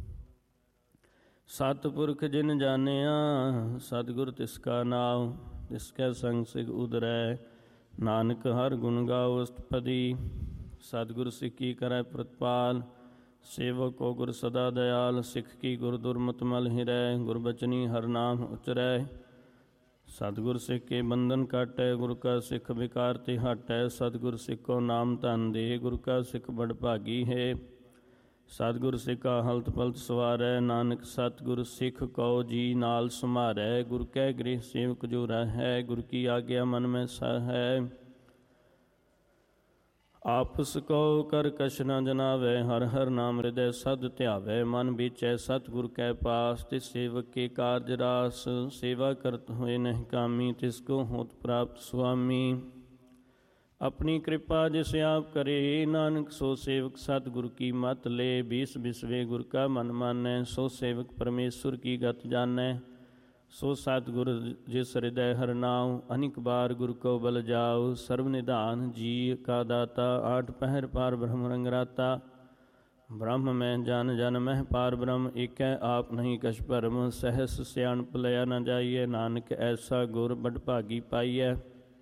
ਸਤਿਪੁਰਖ ਜਿਨ ਜਾਣਿਆ, ਸਤਿਗੁਰ ਤਿਸ ਕਾ ਨਾਉ। ਤਿਸ ਕੈ ਸੰਗ ਸਿਗ ਉਦਰੈ, ਨਾਨਕ ਹਰ ਗੁਣ ਗਾਓ। ਅਸ਼ਟਪਦੀ। ਸਤਿਗੁਰ ਸਿੱਖੀ ਕਰੈ ਪ੍ਰਤਪਾਲ, ਸੇਵਕ ਕੋ ਗੁਰ ਸਦਾ ਦਇਆਲ। ਸਿੱਖ ਕੀ ਗੁਰ ਦੁਰਮਤਿ ਮਲ ਹਿਰੈ, ਗੁਰਬਚਨੀ ਹਰ ਨਾਮ ਉਚਰੈ। ਸਤਿਗੁਰ ਸਿੱਖ ਕੇ ਬੰਧਨ ਕਾਟੈ, ਗੁਰ ਕਾ ਸਿੱਖ ਵਿਕਾਰ ਤੇ ਹਟੈ। ਸਤਿਗੁਰ ਸਿੱਖੋ ਨਾਮ ਧਨ ਦੇ, ਗੁਰ ਕਾ ਸਿੱਖ ਬੜ ਭਾਗੀ ਹੈ। ਸਤਿਗੁਰ ਸਿੱਖਾ ਹਲਤ ਪਲਤ ਸਵਾਰੈ, ਨਾਨਕ ਸਤਿਗੁਰ ਸਿੱਖ ਕਉ ਜੀ ਨਾਲ ਸੰਭਾਰੈ। ਗੁਰ ਕੈ ਗ੍ਰਹਿ ਸੇਵਕ ਜੋ ਰਹੈ, ਗੁਰ ਕੀ ਆਗਿਆ ਮਨ ਮੈਂ ਸਹੈ। ਆਪਸ ਕਉ ਕਰ ਕਛ ਨ ਜਨਾਵੈ, ਹਰ ਹਰ ਨਾਮ ਹਿਰਦੈ ਸਦ ਧਿਆਵੈ। ਮਨ ਵਿਚੈ ਸਤਿਗੁਰ ਕੈ ਪਾਸ, ਤਿਸ ਸੇਵਕ ਕੇ ਕਾਰਜ ਰਾਸ। ਸੇਵਾ ਕਰਤ ਹੋਏ ਨਹਿ ਕਾਮੀ, ਤਿਸ ਕੋ ਹੋਤ ਪ੍ਰਾਪਤ ਸੁਆਮੀ। ਆਪਣੀ ਕਿਰਪਾ ਜਿਸ ਆਪ ਕਰੇ, ਨਾਨਕ ਸੋ ਸੇਵਕ ਸਤਿਗੁਰ ਕੀ ਮਤ ਲੇ। ਬੀਸ ਬਿਸਵੇ ਗੁਰ ਕਾ ਮਨ ਮਾਨੈ, ਸੋ ਸੇਵਕ ਪਰਮੇਸ਼ਵਰ ਕੀ ਗਤ ਜਾਣੈ। ਸੋ ਸਤਿਗੁਰ ਜਿਸ ਹਿਰਦੈ ਹਰਿ ਨਾਉ, ਅਨਿਕ ਬਾਰ ਗੁਰ ਕਉ ਬਲ ਜਾਉ। ਸਰਬ ਨਿਧਾਨ ਜੀ ਕਾ ਦਾਤਾ, ਆਠ ਪਹਿਰ ਪਾਰ ਬ੍ਰਹਮ ਰੰਗ ਰਾਤਾ। ਬ੍ਰਹਮ ਮੈਂ ਜਨ ਜਨ ਮਹਿ ਪਾਰ ਬ੍ਰਹਮ, ਏਕੈ ਆਪ ਨਹੀਂ ਕਛ ਭਰਮ। ਸਹਿਸ ਸਿਆਣਪ ਲਿਆ ਨ ਜਾਈਐ, ਨਾਨਕ ਐਸਾ ਗੁਰ ਬਡ ਭਾਗੀ ਪਾਈਐ।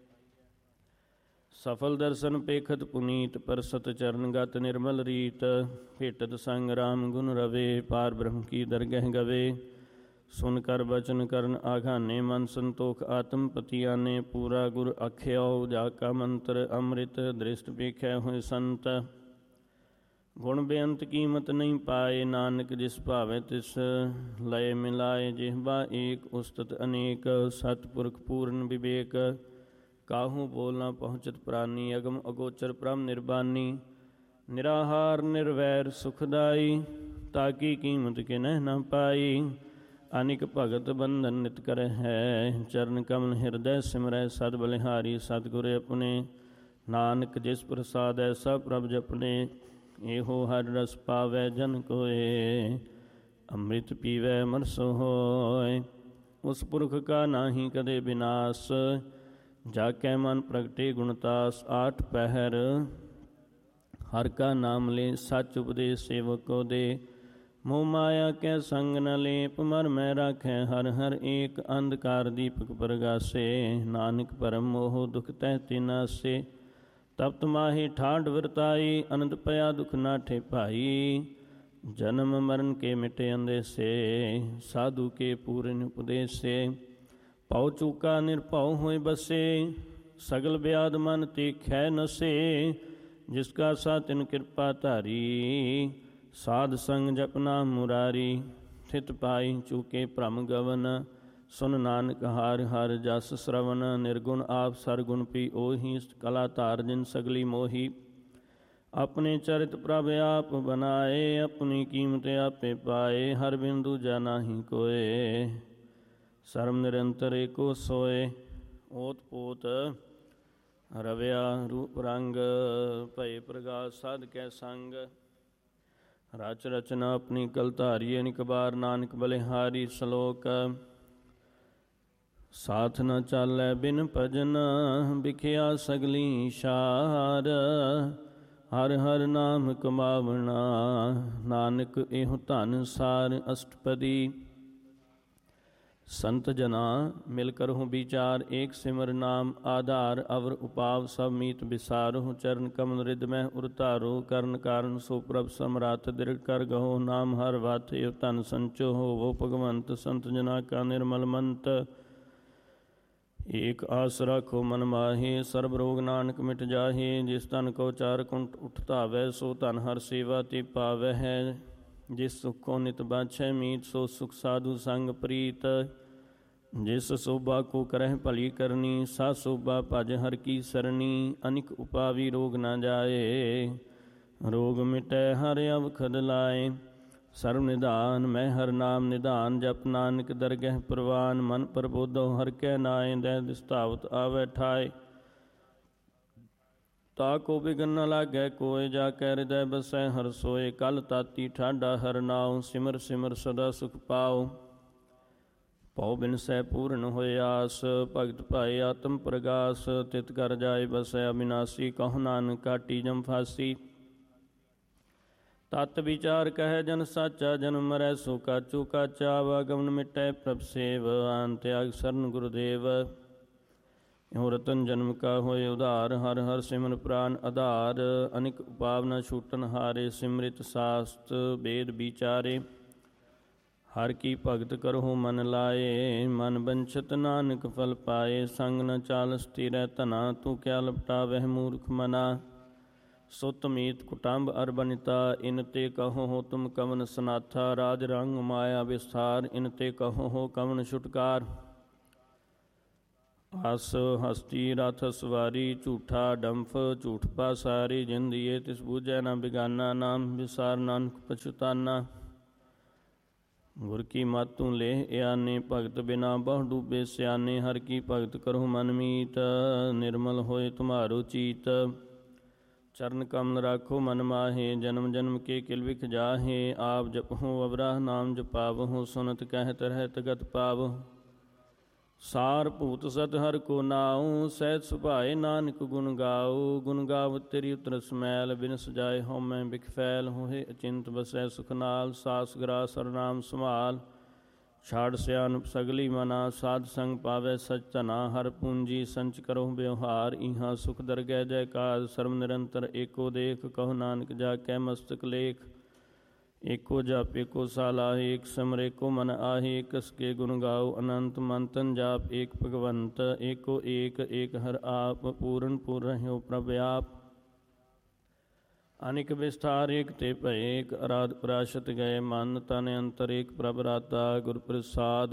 ਸਫਲ ਦਰਸ਼ਨ ਪੇਖਤ ਪੁਨੀਤ, ਪਰਸਤ ਚਰਨ ਗਤ ਨਿਰਮਲ ਰੀਤ। ਭੇਟਤ ਸੰਗ ਰਾਮ ਗੁਣ ਰਵੇ, ਪਾਰ ਬ੍ਰਹਮ ਕੀ ਦਰਗਹਿ ਗਵੇ। ਸੁਨ ਕਰ ਬਚਨ ਕਰਨ ਆਘਾਨੇ, ਮਨ ਸੰਤੋਖ ਆਤਮ ਪਤੀ ਆਨੇ। ਪੂਰਾ ਗੁਰ ਆਖਿਓ ਜਾ ਕਾ ਮੰਤਰ, ਅੰਮ੍ਰਿਤ ਦ੍ਰਿਸ਼ਟ ਵੇਖੈ ਹੋਏ ਸੰਤ। ਗੁਣ ਬੇਅੰਤ ਕੀਮਤ ਨਹੀਂ ਪਾਏ, ਨਾਨਕ ਜਿਸ ਭਾਵੈ ਤਿਸ ਲਏ ਮਿਲਾਏ। ਜਿਹਵਾ ਏਕ ਉਸਤਤ ਅਨੇਕ, ਸਤਿਪੁਰਖ ਪੂਰਨ ਵਿਵੇਕ। ਕਾਹੂ ਬੋਲ ਨਾ ਪਹੁੰਚਤ ਪ੍ਰਾਨੀ, ਅਗਮ ਅਗੋਚਰ ਬ੍ਰਹਮ ਨਿਰਬਾਨੀ। ਨਿਰਾਹਾਰ ਨਿਰਵੈਰ ਸੁਖਦਾਈ, ਤਾਕੀ ਕੀਮਤ ਕਿਨਹਿ ਨ ਪਾਈ। ਅਨਿਕ ਭਗਤ ਬੰਧਨ ਨਿਤ ਕਰੈ ਹੈ, ਚਰਨ ਕਮਲ ਹਿਰਦੈ ਸਿਮਰੈ। ਸਦ ਬਲਿਹਾਰੀ ਸਤਿਗੁਰ ਆਪਣੇ, ਨਾਨਕ ਜਿਸ ਪ੍ਰਸਾਦੈ ਸਭ ਪ੍ਰਭ ਜਪਨੇ। ਇਹੋ ਹਰਿ ਰਸ ਪਾਵੈ ਜਨ ਕੋਏ, ਅੰਮ੍ਰਿਤ ਪੀਵੈ ਮਰਸ ਹੋਏ। ਉਸ ਪੁਰਖ ਕਾ ਨਾਹੀ ਕਦੇ ਬਿਨਾਸ, ਜਾ ਕੈ ਮਨ ਪ੍ਰਗਟੇ ਗੁਣਤਾਸ। ਆਠ ਪਹਿਰ ਹਰ ਕਾ ਨਾਮ ਲੈ, ਸੱਚ ਉਪਦੇਸ਼ ਸੇਵਕ ਕੋ ਦੇ। ਮੋਹ ਮਾਇਆ ਕੈ ਸੰਗ ਨ ਲੇਪ, ਮਰ ਮੈਂ ਰਾਖੈ ਹਰ ਹਰ ਏਕ। ਅੰਧਕਾਰ ਦੀਪਕ ਪ੍ਰਗਾਸੇ, ਨਾਨਕ ਭਰਮ ਮੋਹ ਦੁਖ ਤਹਿ ਤੇ ਨਾਸੇ। ਤਪਤ ਮਾਹੀ ਠਾਢ ਵਰਤਾਈ, ਅਨੰਦ ਭਇਆ ਦੁਖ ਨਾਠੇ ਭਾਈ। ਜਨਮ ਮਰਨ ਕੇ ਮਿਟੇ ਅੰਦੇਸੇ, ਸਾਧੂ ਕੇ ਪੂਰਨ ਉਪਦੇਸੇ। ਭਉ ਚੂਕਾ ਨਿਰਭਉ ਹੋਏ ਬਸੇ, ਸਗਲ ਬਿਆਦ ਮਨ ਤੀਖੈ ਨਸੇ। ਜਿਸ ਕਾ ਸਾ ਤਿਨ ਕਿਰਪਾ ਧਾਰੀ, ਸਾਧ ਸੰਗ ਜਪਨਾ ਮੁਰਾਰੀ। ਥਿਤ ਪਾਈ ਚੂਕੇ ਭ੍ਰਮ ਗਵਨ, ਸੁਨ ਨਾਨਕ ਹਰਿ ਹਰਿ ਜਸ ਸਰਵਨ। ਨਿਰਗੁਣ ਆਪ ਸਰਗੁਣ ਪੀ ਉਹੀ, ਕਲਾ ਧਾਰ ਜਿਨ ਸਗਲੀ ਮੋਹੀ। ਆਪਣੇ ਚਰਿਤ ਪ੍ਰਭ ਆਪ ਬਨਾਏ, ਆਪਣੀ ਕੀਮਤ ਆਪੇ ਪਾਏ। ਹਰ ਬਿਨ ਦੂਜਾ ਨਾਹੀ ਕੋਏ, ਸਰਮ ਨਿਰੰਤਰ ਏਕੋ ਸੋਏ। ਓਤ ਪੋਤ ਰਵਿਆ ਰੂਪ ਰੰਗ, ਭਏ ਪ੍ਰਗਾਸ ਸਾਧ ਕੈ ਸੰਗ। ਰਚ ਰਚਨਾ ਆਪਣੀ ਕਲ ਧਾਰੀ, ਅਨਿਕ ਬਾਰ ਨਾਨਕ ਬਲਿਹਾਰੀ। ਸ਼ਲੋਕ ਸਾਥ ਨ ਚਾਲੈ ਬਿਨ ਭਜਨ, ਵਿਖਿਆ ਸਗਲੀ ਸ਼ਾਰ। ਹਰ ਹਰ ਨਾਮ ਕਮਾਵਣਾ, ਨਾਨਕ ਇਹੋ ਧਨ ਸਾਰ। ਅਸ਼ਟਪਦੀ ਸੰਤ ਜਨਾ ਮਿਲ ਕਰਹੁ ਵਿਚਾਰ, ਏਕ ਸਿਮਰ ਨਾਮ ਆਧਾਰ। ਅਵਰ ਉਪਾਵ ਸਭ ਮੀਤ ਵਿਸਾਰਹੁ, ਚਰਨ ਕਮਲ ਰਿਦ ਮਹਿ ਉਰ ਧਾਰੋ। ਕਰਨ ਕਾਰਨ ਸੋ ਪ੍ਰਭ ਸਮਰਾਤ, ਦਿਰਘ ਕਰ ਗਹੋ ਨਾਮ ਹਰ ਵਾਤ। ਏਵ ਧਨ ਸੰਚੋ ਹੋਵੋ ਭਗਵੰਤ, ਸੰਤ ਜਨਾ ਕਾ ਨਿਰਮਲ ਮੰਤ। ਏਕ ਆਸ ਰਾਖੋ ਮਨ ਮਾਹੇ, ਸਰਬ ਰੋਗ ਨਾਨਕ ਮਿਟ ਜਾਹੇ। ਜਿਸ ਧਨ ਕੋ ਚਾਰ ਕੁੰਟ ਉਠ ਧਾਵੈ, ਸੋ ਧਨ ਹਰ ਸੇਵਾ ਤੇ ਪਾਵੈ ਹੈ। ਜਿਸ ਸੁਖ ਕੋ ਨਿਤ ਬਾਛੈ ਮੀਤ, ਸੋ ਸੁਖ ਸਾਧੂ ਸੰਗ ਪ੍ਰੀਤ। ਜਿਸ ਸੋਭਾ ਕੋ ਕਰਹਿ ਭਲੀ ਕਰਨੀ, ਸਾ ਸੋਭਾ ਭਜ ਹਰ ਕੀ ਸਰਣੀ। ਅਨਿਕ ਉਪਾਵੀ ਰੋਗ ਨਾ ਜਾਏ, ਰੋਗ ਮਿਟੈ ਹਰ ਅਵਖਦ ਲਾਏ। ਸਰਬ ਨਿਧਾਨ ਮੈਂ ਹਰ ਨਾਮ ਨਿਧਾਨ, ਜਪ ਨਾਨਕ ਦਰਗਹਿ ਪ੍ਰਵਾਨ। ਮਨ ਪ੍ਰਬੋਧੋ ਹਰ ਕੈ ਨਾਏ, ਦਹਿ ਦਿਸਤਾਵਤ ਆਵੈ ਠਾਏ। ਤਾ ਕੋ ਬਿਗਨ ਨ ਲਾਗੈ ਕੋਇ, ਜਾ ਕੈ ਹਿਰਦੈ ਬਸੈ ਹਰਿ ਸੋਇ। ਕਲ ਤਾਤੀ ਠਾਢਾ ਹਰਿ ਨਾਉ, ਸਿਮਰ ਸਿਮਰ ਸਦਾ ਸੁਖ ਪਾਉ। ਭਉ ਬਿਨ ਸਹਿ ਪੂਰਨ ਹੋਇ ਆਸ, ਭਗਤ ਭਾਏ ਆਤਮ ਪ੍ਰਗਾਸ। ਤਿਤ ਕਰ ਜਾਏ ਬਸੈ ਅਬਿਨਾਸੀ, ਕਹੋ ਨਾਨਕ ਕਾਟੀ ਜਮ ਫਾਸੀ। ਤਤ ਵਿਚਾਰ ਕਹਿ ਜਨ ਸਾਚਾ, ਜਨਮ ਮਰੈ ਸੋ ਕਾਚੂ ਕਾਚਾ। ਆਵਾਗਮਨ ਮਿਟੈ ਪ੍ਰਭ ਸੇਵ, ਆਨ ਤਿਆਗ ਸਰਨ ਗੁਰਦੇਵ। ਇਉ ਰਤਨ ਜਨਮ ਕਾ ਹੋਏ ਉਧਾਰ, ਹਰ ਹਰ ਸਿਮਰ ਪ੍ਰਾਨ ਆਧਾਰ। ਅਨਿਕ ਉਪਾਵ ਨ ਛੂਟਨ ਹਾਰੇ, ਸਿਮਰਿਤ ਸਾਸਤ ਵੇਦ ਵਿਚਾਰੇ। ਹਰ ਕੀ ਭਗਤ ਕਰਹੁ ਮਨ ਲਾਏ, ਮਨ ਬੰਛਤ ਨਾਨਕ ਫਲ ਪਾਏ। ਸੰਗ ਨ ਚਾਲ ਸਥਿਰੈ ਧਨਾ, ਤੂੰ ਕਿਆ ਲਪਟਾਵਹਿ ਮੂਰਖ ਮਨਾ। ਸੁਤ ਮੀਤ ਕੁਟੰਬ ਅਰ ਬਨਿਤਾ, ਇਨ ਤੇ ਕਹੋ ਹੋ ਤੁਮ ਕਵਨ ਸਨਾਥਾ। ਰਾਜ ਰੰਗ ਮਾਇਆ ਵਿਸਥਾਰ, ਇਨ ਤੇ ਕਹੋ ਹੋ ਕਵਨ ਛੁਟਕਾਰ। ਆਸ ਹਸਤੀ ਰਥ ਸਵਾਰੀ, ਝੂਠਾ ਡੰਫ ਝੂਠ ਪਾਸਾਰੀ, ਜਿੰਦੀਏ ਤਿਸ ਬੂਝੈ ਨਾ ਬਿਗਾਨਾ, ਨਾਮ ਵਿਸਾਰ ਨਾਨਕ ਪਛੁਤਾਨਾ। ਗੁਰ ਕੀ ਮਤ ਤੂੰ ਲੇਹ ਆਨੇ, ਭਗਤ ਬਿਨਾ ਬਹੁ ਡੂਬੇ ਸਿਆਨੇ, ਹਰ ਕੀ ਭਗਤ ਕਰਹੁ ਮਨ ਮੀਤ, ਨਿਰਮਲ ਹੋਏ ਤੁਮਾਰੋ ਚੀਤ। ਚਰਨ ਕਮਲ ਰਾਖੋ ਮਨ ਮਾਹੇ, ਜਨਮ ਜਨਮ ਕੇ ਕਿਲ ਵਿਖ ਜਾਹੇ, ਆਪ ਜਪਹੁ ਅਵਰਾਹ ਨਾਮ ਜਪਾਵਹੁ, ਸੁਨਤ ਕਹਿਤ ਰਹਿਤ ਗਤ ਪਾਵਹੁ। ਸਾਰ ਭੂਤ ਸਤ ਹਰ ਕੋ ਨਾਉ, ਸਹਿਜ ਸੁਭਾਏ ਨਾਨਕ ਗੁਣ ਗਾਉ। ਗੁਣ ਗਾਵ ਤੇਰੀ ਉਤਰਸ ਮੈਲ, ਬਿਨ ਸਜਾਏ ਹਉਮੈ ਬਿਖ ਫੈਲ, ਹੋਏ ਅਚਿੰਤ ਬਸੈ ਸੁਖ ਨਾਲ, ਸਾਸ ਗਰਾਸ ਸਰਨਾਮ ਸੰਭਾਲ। ਛਾੜ ਸਿਆਨਪ ਸਗਲੀ ਮਨਾ, ਸਾਧ ਸੰਗ ਪਾਵੈ ਸਚ ਧਨਾ, ਹਰ ਪੂੰਜੀ ਸੰਚ ਕਰੋ ਵਿਵਹਾਰ, ਇਹਾਂ ਸੁਖ ਦਰਗਹਿ ਜੈਕਾਰ। ਸਰਬ ਨਿਰੰਤਰ ਏਕੋ ਦੇਖ, ਕਹੋ ਨਾਨਕ ਜਾ ਕੈ ਮਸਤਕ ਲੇਖ। ਏਕੋ ਜਪ ਏਕੋ ਸਾਲਾਹੇ, ਏਕ ਸਿਮਰ ਏਕੋ ਮਨ ਆਹੇ, ਕਸ ਕੇ ਗੁਣ ਗਾਓ ਅਨੰਤ ਮੰਤਨ ਜਾਪ। ਏਕ ਭਗਵੰਤ ਏਕੋ ਏਕ, ਏਕ ਹਰ ਆਪ, ਪੂਰਨ ਪੂਰ ਰਹਿਓ ਪ੍ਰਭ ਆਪ। ਅਨਿਕ ਵਿਸਥਾਰ ਏਕ ਤੇ ਭਏ, ਏਕ ਅਰਾਧ ਪ੍ਰਾਸ਼ਤ ਗਏ, ਮਨ ਤਨ ਅੰਤਰ ਏਕ ਪ੍ਰਭ ਰਾਤਾ। ਗੁਰ ਪ੍ਰਸਾਦ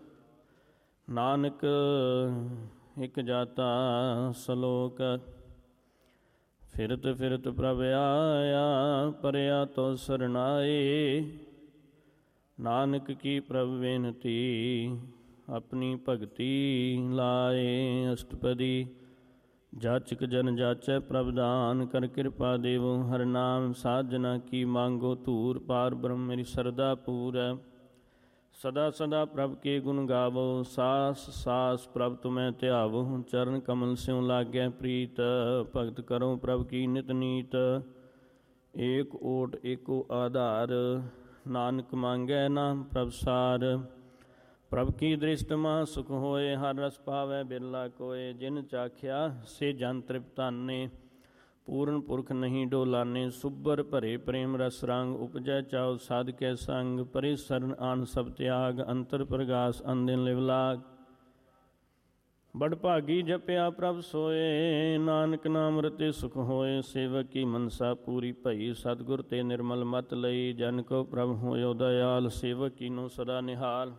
ਨਾਨਕ ਇਕ ਜਾਤਾ ਸਲੋਕ। ਫਿਰਤ ਫਿਰਤ ਪ੍ਰਭ ਆਇਆ, ਪਰਿਆ ਤੋ ਸਰਨਾਏ, ਨਾਨਕ ਕੀ ਪ੍ਰਭ ਬੇਨਤੀ, ਆਪਣੀ ਭਗਤੀ ਲਾਏ। ਅਸ਼ਟਪਦੀ ਜਾਚਕ ਜਨ ਜਾਚੈ ਪ੍ਰਭ ਦਾਨ, ਕਰ ਕਿਰਪਾ ਦੇਵੋ ਹਰ ਨਾਮ, ਸਾਜਨਾ ਕੀ ਮੰਗੋ ਧੂਰ। ਪਾਰ ਬ੍ਰਹਮ ਮੇਰੀ ਸਰਦਾ ਪੂਰੈ, ਸਦਾ ਸਦਾ ਪ੍ਰਭ ਕੇ ਗੁਣ ਗਾਵੋ, ਸਾਸ ਸਾਸ ਪ੍ਰਭ ਤੁਮੈ ਧਿਆਵੋ। ਚਰਨ ਕਮਲ ਸਿਉ ਲਾਗੈ ਪ੍ਰੀਤ, ਭਗਤ ਕਰੋ ਪ੍ਰਭ ਕੀ ਨਿਤ ਨੀਤ। ਏਕ ਓਟ ਏਕੋ ਆਧਾਰ, ਨਾਨਕ ਮੰਗੈ ਨਾਮ ਪ੍ਰਭ ਸਾਰ। ਪ੍ਰਭ ਕੀ ਦ੍ਰਿਸ਼ਟ ਮਾ ਸੁਖ ਹੋਏ, ਹਰ ਰਸ ਪਾਵੈ ਬਿਰਲਾ ਕੋਏ। ਜਿਨ ਚਾਖਿਆ ਸੇ ਜਨ ਤ੍ਰਿਪਤਾਨੇ, ਪੂਰਨ ਪੁਰਖ ਨਹੀਂ ਡੋਲਾਨੇ। ਸੁਬਰ ਭਰੇ ਪ੍ਰੇਮ ਰਸ ਰੰਗ, ਉਪਜੈ ਚਾਉ ਸਾਧ ਕੈ ਸੰਗ। ਪਰੇ ਸਰਨ ਆਨ ਸਭ ਤਿਆਗ, ਅੰਤਰ ਪ੍ਰਗਾਸ ਅੰਦਿਨ ਲਿਵ ਲਾਗ। ਬੜ ਭਾਗੀ ਜਪਿਆ ਪ੍ਰਭ ਸੋਏ, ਨਾਨਕ ਨਾਮ ਰਤੇ ਸੁਖ ਹੋਏ। ਸੇਵਕ ਕੀ ਮਨਸਾ ਪੂਰੀ ਭਈ, ਸਤਿਗੁਰ ਤੇ ਨਿਰਮਲ ਮਤ ਲਈ। ਜਨ ਕੋ ਪ੍ਰਭ ਹੋਇਓ ਦਇਆਲ, ਸੇਵਕ ਕੀਨੋ ਸਦਾ ਨਿਹਾਲ।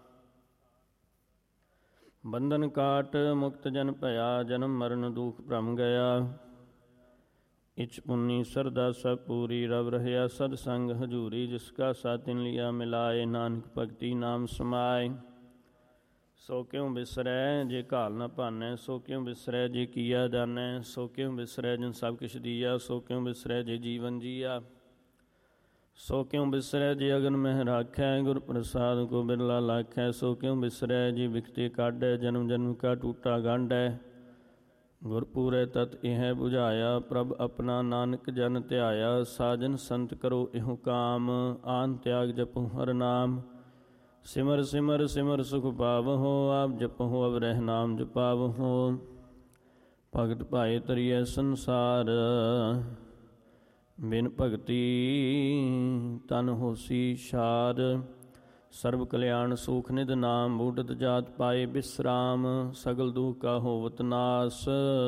ਬੰਧਨ ਕਾਟ ਮੁਕਤ ਜਨ ਭਇਆ, ਜਨਮ ਮਰਨ ਦੁਖ ਭ੍ਰਮ ਗਿਆ। ਇਚ ਪੁੰਨੀ ਸਰਦਾ ਸਭ ਪੂਰੀ, ਰਵ ਰਹਿਆ ਸਦ ਸੰਗ ਹਜੂਰੀ। ਜਿਸ ਕਾ ਸਾਥ ਤਿਨ ਲਿਆ ਮਿਲਾਏ, ਨਾਨਕ ਭਗਤੀ ਨਾਮ ਸਮਾਏ। ਸੋ ਕਿਉ ਬਿਸਰੈ ਜੇ ਘਾਲ ਨ ਭਾਨੈ, ਸੋ ਕਿਉ ਬਿਸਰੈ ਜੇ ਕੀਆ ਜਾਣੈ। ਸੋ ਕਿਉ ਬਿਸਰੈ ਜਿਨ ਸਭ ਕਿਛ ਦੀਆ, ਸੋ ਕਿਉ ਬਿਸਰੈ ਜੇ ਜੀਵਨ ਜੀਆ। ਸੋ ਕਿਉ ਬਿਸਰੈ ਜੇ ਅਗਨ ਮਹਿ ਰਾਖੈ, ਗੁਰ ਪ੍ਰਸਾਦ ਕੋ ਬਿਰਲਾ ਲਾਖੈ। ਸੋ ਕਿਉ ਬਿਸਰੈ ਜੇ ਬਿਖਤੇ ਕਾਢੈ, ਜਨਮ ਜਨਮ ਕਾ ਟੂਟਾ ਗੰਢੈ। ਗੁਰ ਪੂਰੈ ਤਤ ਇਹ ਬੁਝਾਇਆ, ਪ੍ਰਭ ਆਪਣਾ ਨਾਨਕ ਜਨ ਧਿਆਇਆ। ਸਾਜਨ ਸੰਤ ਕਰੋ ਇਹੋ ਕਾਮ, ਆਨ ਤਿਆਗ ਜਪੋ ਹਰ ਨਾਮ। ਸਿਮਰ ਸਿਮਰ ਸਿਮਰ ਸੁਖ ਪਾਵਹੁ, ਆਪ ਜਪਹੁ ਅਵਰਹਿ ਨਾਮ ਜਪਾਵਹੁ। ਭਗਤ ਭਾਏ ਤਰੀਐ ਸੰਸਾਰ, ਬਿਨ ਭਗਤੀ ਤਨ ਹੋਸੀ ਛਾਰ। ਸਰਬ ਕਲਿਆਣ ਸੂਖ ਨਿਧ ਨਾਮ, ਬੂਢਤ ਜਾਤ ਪਾਏ ਬਿਸਰਾਮ। ਸਗਲ ਦੁਖ ਕਾ ਹੋਵਤ ਨਾਸ,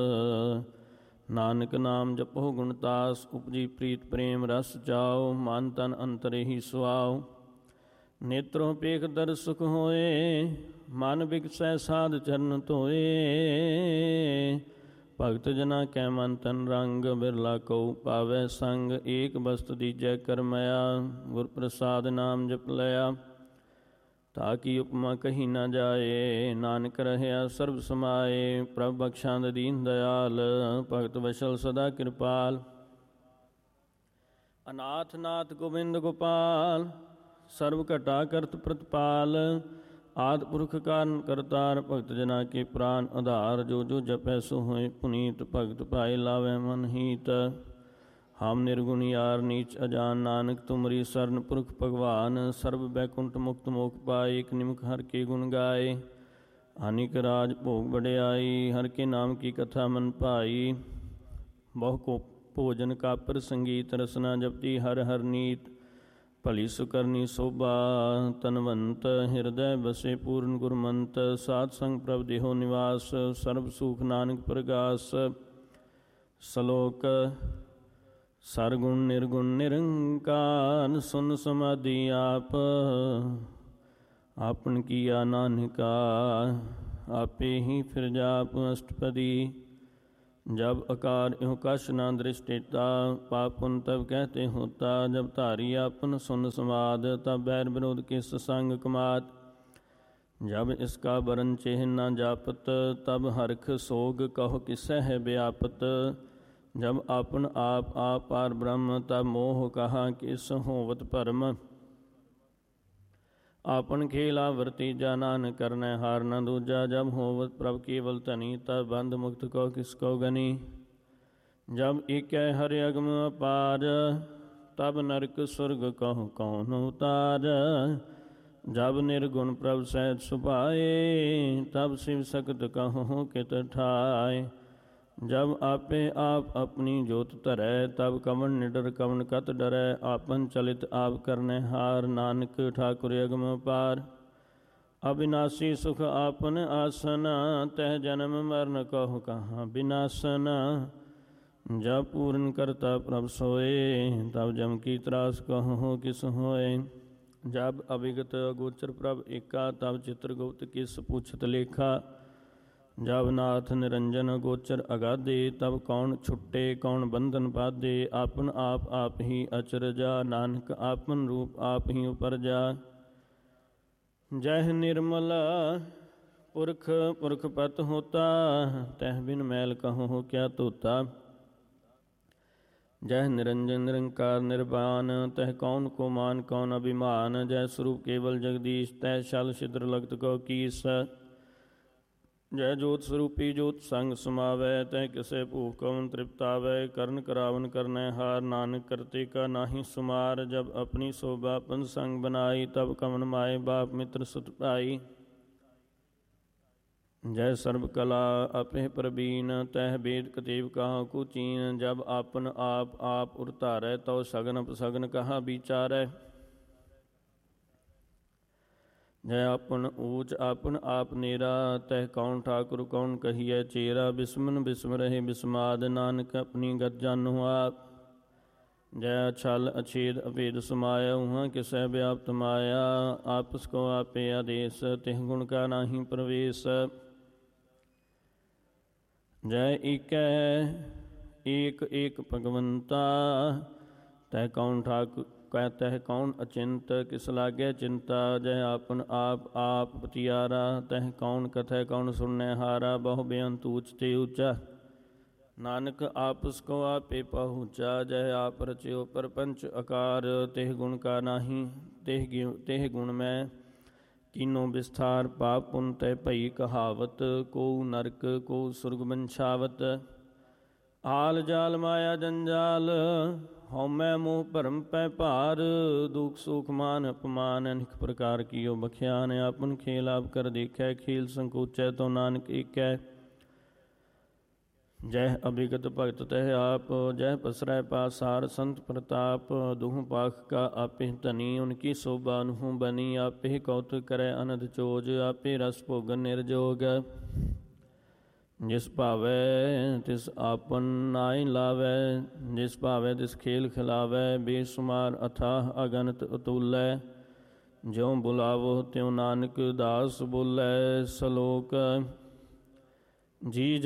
ਨਾਨਕ ਨਾਮ ਜਪੋ ਗੁਣਤਾਸ। ਉਪਜੀ ਪ੍ਰੀਤ ਪ੍ਰੇਮ ਰਸ ਜਾਓ, ਮਨ ਤਨ ਅੰਤਰ ਹੀ ਸੁਆਓ। ਨੇਤਰੋਂ ਪੇਖ ਦਰ ਸੁਖ ਹੋਏ, ਮਨ ਬਿਗਸੈ ਸਾਧ ਚਰਨ ਧੋਏ। ਭਗਤ ਜਨਾ ਕੈ ਮਨ ਤਨ ਰੰਗ, ਬਿਰਲਾ ਕਉ ਪਾਵੈ ਸੰਗ। ਏਕ ਬਸਤ ਦੀਜੈ ਕਰਮਇਆ, ਗੁਰ ਪ੍ਰਸਾਦ ਨਾਮ ਜਪ ਲਿਆ। ਤਾ ਕੀ ਉਪਮਾ ਕਹੀ ਨਾ ਜਾਏ, ਨਾਨਕ ਰਹਿਆ ਸਰਬ ਸਮਾਏ। ਪ੍ਰਭ ਬਖਸ਼ਾਂਦ ਦੀਨ ਦਇਆਲ, ਭਗਤ ਵਸ਼ਲ ਸਦਾ ਕਿਰਪਾਲ। ਅਨਾਥ ਨਾਥ ਗੋਬਿੰਦ ਗੋਪਾਲ, ਸਰਬ ਘਟਾ ਕਰਤ ਪ੍ਰਤਪਾਲ। ਆਦਿ ਪੁਰਖ ਕਾਰਨ ਕਰਤਾਰ, ਭਗਤ ਜਨਾ ਕੇ ਪ੍ਰਾਨ ਆਧਾਰ। ਜੋ ਜੋ ਜਪੈ ਸੋ ਹੋਏ ਪੁਨੀਤ, ਭਗਤ ਭਾਏ ਲਾਵੈ ਮਨ ਹੀਤ। ਹਮ ਨਿਰਗੁਣ ਯਾਰ ਨੀਚ ਅਜਾਨ, ਨਾਨਕ ਤੁਮਰੀ ਸਰਨ ਪੁਰਖ ਭਗਵਾਨ। ਸਰਬ ਬੈਕੁੰਠ ਮੁਕਤ ਮੋਖ ਪਾਏ, ਇਕ ਨਿਮਕ ਹਰ ਕੇ ਗੁਣ ਗਾਏ। ਅਨਿਕ ਰਾਜ ਭੋਗ ਵਡਿਆਈ, ਹਰ ਕੇ ਨਾਮ ਕੀ ਕਥਾ ਮਨ ਭਾਈ। ਬਹੁ ਕੋ ਭੋਜਨ ਕਾਪਰ ਸੰਗੀਤ, ਰਸਨਾ ਜਪਤੀ ਹਰ ਹਰ ਨੀਤ। ਭਲੀ ਸੁਕਰਨੀ ਸੋਭਾ ਤਨਵੰਤ, ਹਿਰਦੈ ਬਸੇ ਪੂਰਨ ਗੁਰਮੰਤ। ਸਾਧ ਸੰਗ ਪ੍ਰਭ ਦੇਹੋ ਨਿਵਾਸ, ਸਰਬ ਸੁਖ ਨਾਨਕ ਪ੍ਰਗਾਸ। ਸ਼ਲੋਕ ਸਰਗੁਣ ਨਿਰਗੁਣ ਨਿਰੰਕਾਰ, ਸੁਨ ਸਮਾਧੀ ਆਪ। ਆਪਨ ਕੀਆ ਨਾਨਕਾ आपे ही फिर जाप अष्टपदी। जब आकार इहो कश न दृष्टिता, पाप पुन तब कहते होता। जब धारी आपन सुन समाद, तब बैर विरोध किस संग कमात। जब इसका बरन चेह न जापत, तब हरख सोग कहो किसै है व्यापत। जब आपन आप पार ब्रह्म, तब मोह कहा किस होवत भरम। आपन खेला वर्तीजा, नानक करनै हार न दूजा। जब होवत प्रभ केवल धनी, तब बंध मुक्त को किसको गनी। जब एक हरि अगम अपार, तब नरक सुरग कहो कौन उतार। जब निर्गुण प्रभ सहज सुभाए, तब शिव सख्त कहो कित ठाय। जब आपे आप अपनी जोत धरै, तब कवन निडर कवन कत डरै। आपन चलित आप करने हार, नानक ठाकुर अगम पार। अविनाशी सुख आपन आसन, तह जन्म मरण कहो कहाँ विनाशन। जब पूर्ण करता प्रभ सोए, तब जम की त्रास कहो किस होए। जब अविगत अगोचर प्रभ एका, तब चित्रगुप्त किस पूछत लेखा। जब नाथ निरंजन गोचर अगाधे, तब कौन छुट्टे कौन बंधन बाधे। आपन आप ही अचरजा, नानक आपन रूप आप ही उपरजा। जह निर्मल पुरख पुरख पत होता, तह बिन मैल कहो क्या तोता। जह निरंजन निरंकार निर्वाण, तह कौन को मान कौन अभिमान। जय स्वरूप केवल जगदीश, तह शल छिद्र लगत को कीस। जय जोत स्वरूपी जोत संग समावै, तह किसे भूख कवन तृप्तावै। करण करावन करनै हार, नानक करते का नाहि सुमार। जब अपनी शोभा पन संग बनाई, तब कवन माए बाप मित्र सुत भाई। जय सर्व कला अपे प्रवीण, तह वेद कतेव कहाँ कुचीन। जब आपन आप उरतारै, तो सगन अपसगन कहाँ विचारै। जय आपन ऊच आपन आप नेरा, तह कौन ठाकुर कौन कहिए चेरा। बिस्मन बिस्म रहे बिस्माद, नानक अपनी गत जानो आप। जय छल अछेद अभेद समाया, उहाँ किसै व्याप्त माया। आपस को आपे आदेश, तिह गुण का नाही प्रवेश। जय एक एक भगवंता, तह कौन ठाकुर कहतः कौन अचिंत। किस लागे चिंता, जय आपन आप पतियारा। तह कौन कथय कौन सुनने हारा, बहु बेअंत ऊंचते ऊंचा। नानक आपस को आपे पहुँचा, जय आप रच्यो परपंच आकार। तेह गुण का नाही तेह गुण में कीनो विस्तार। पाप पुन तय भई कहावत, को नरक को सुरग बंछावत। आल जाल माया जंजाल, हौमै मोह भरम पै भार। दुख सुख मान अपमान, अनेक प्रकार कियो बख्यान। आपन खेल आप कर देखै, खेल संकोचै तो नानक एकै। जय अभिगत भगत तह आप, जय पसरै पासार संत प्रताप। दुह पाख का आपे धनी, उनकी शोभा अनहु बनी। आपे कौतुक करे अनंत चोज, आपे रस भोगन निर्जोग। जिस भावै तिस आपन नाय लावै, जिस भावै तिस खेल खिलावै। बेसुमार अथाह अगनत अतुलै, ज्यों बुलावो त्यों नानक दास बोलै। सलोक जी